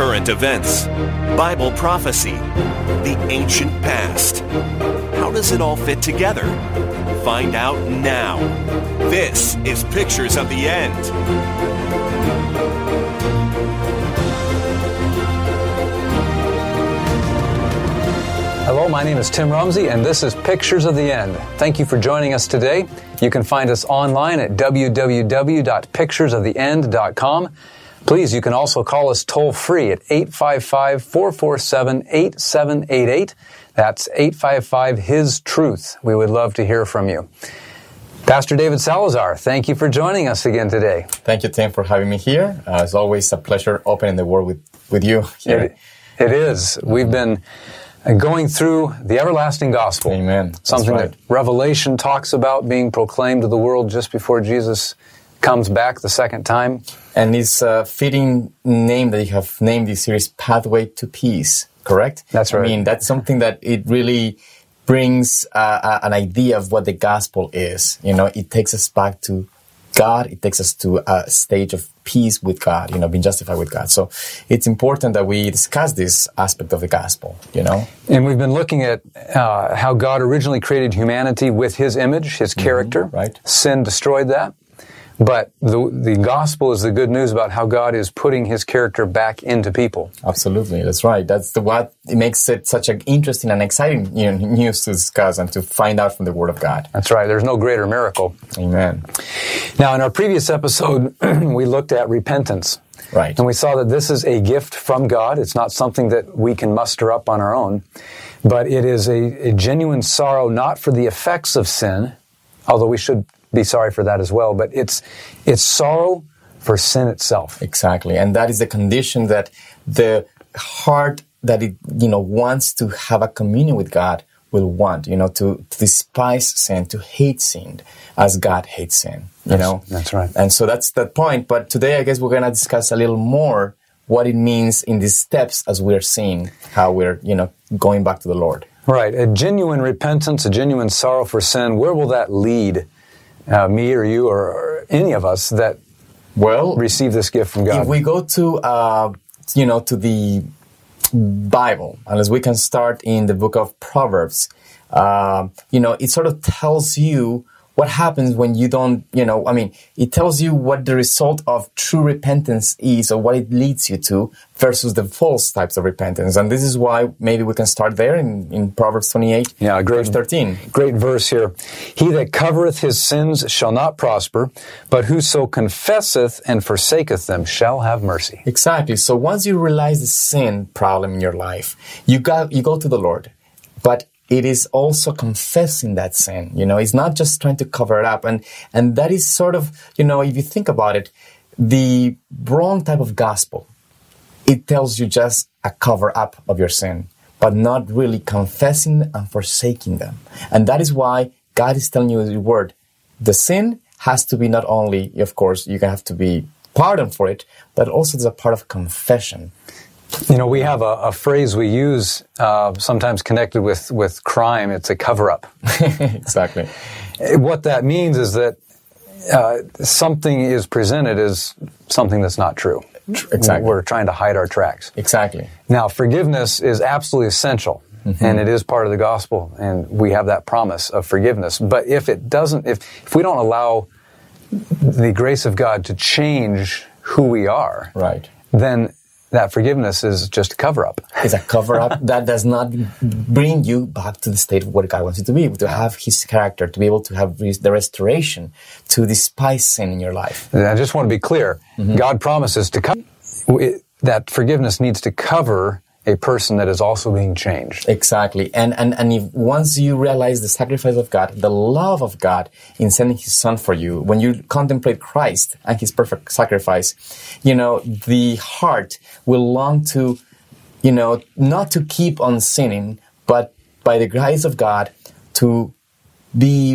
current events, Bible prophecy, the ancient past. How does it all fit together? Find out now. This is Pictures of the End. Hello, my name is Tim Rumsey, and this is Pictures of the End. Thank you for joining us today. You can find us online at www.picturesoftheend.com. Please, you can also call us toll-free at 855-447-8788. That's 855-HIS-TRUTH. We would love to hear from you. Pastor David Salazar, thank you for joining us again today. Thank you, Tim, for having me here. It's always a pleasure opening the Word with you here. It is. We've been going through the everlasting gospel. Amen. Something that Revelation talks about being proclaimed to the world just before Jesus comes back the second time. And it's a fitting name that you have named this series, Pathway to Peace, correct? That's right. I mean, that's something that it really brings an idea of what the gospel is. You know, it takes us back to God. It takes us to a stage of peace with God, you know, being justified with God. So it's important that we discuss this aspect of the gospel, you know. And we've been looking at how God originally created humanity with His image, His character. Right. Sin destroyed that. But the gospel is the good news about how God is putting His character back into people. Absolutely, that's right. That's what it makes it such an interesting and exciting news to discuss and to find out from the Word of God. That's right. There's no greater miracle. Amen. Now, in our previous episode, we looked at repentance. Right. And we saw that this is a gift from God. It's not something that we can muster up on our own, but it is a genuine sorrow, not for the effects of sin, although we should be sorry for that as well, but it's sorrow for sin itself. Exactly. And that is the condition that the heart that it, wants to have a communion with God will want, to despise sin, to hate sin as God hates sin, That's right. And so that's that point. But today, I guess we're going to discuss a little more what it means in these steps as we're seeing how we're, going back to the Lord. Right. A genuine repentance, a genuine sorrow for sin, where will that lead me or you or any of us that receive this gift from God? If we go to, to the Bible, unless we can start in the book of Proverbs, it sort of tells you what happens when you don't, it tells you what the result of true repentance is or what it leads you to versus the false types of repentance. And this is why maybe we can start there in Proverbs 28, verse 13. Great verse here. He that covereth his sins shall not prosper, but whoso confesseth and forsaketh them shall have mercy. Exactly. So once you realize the sin problem in your life, you go to the Lord. But it is also confessing that sin. It's not just trying to cover it up. And that is sort of, if you think about it, the wrong type of gospel. It tells you just a cover up of your sin, but not really confessing and forsaking them. And that is why God is telling you in His Word, the sin has to be not only, of course, you have to be pardoned for it, but also there's a part of confession. We have a phrase we use sometimes connected with crime. It's a cover-up. Exactly. What that means is that something is presented as something that's not true. Exactly. We're trying to hide our tracks. Exactly. Now, forgiveness is absolutely essential, and it is part of the gospel, and we have that promise of forgiveness. But if we don't allow the grace of God to change who we are, right, then that forgiveness is just a cover-up. It's a cover-up that does not bring you back to the state of what God wants you to be, to have His character, to be able to have the restoration, to despise sin in your life. And I just want to be clear. God promises to cover. That forgiveness needs to cover a person that is also being changed. Exactly. And if once you realize the sacrifice of God, the love of God in sending His Son for you, when you contemplate Christ and His perfect sacrifice, the heart will long to, not to keep on sinning, but by the grace of God to be